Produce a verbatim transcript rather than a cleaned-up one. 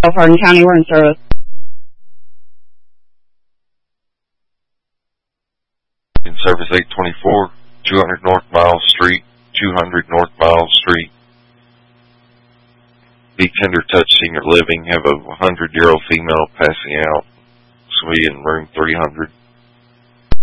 Hardin County, we're in service. In service eight twenty-four, two hundred North Miles Street, two hundred North Miles Street. Be Tender Touch Senior Living, have a one hundred-year-old female passing out. So we in room three hundred.